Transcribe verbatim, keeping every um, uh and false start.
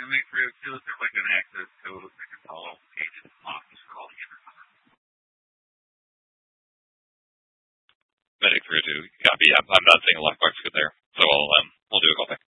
in Make three oh two? Is there like an access code that can follow agent lock is calling it or something? Medic three oh two. Copy. I'm, I'm not seeing a lockbox code there, so I'll um, we'll do a callback.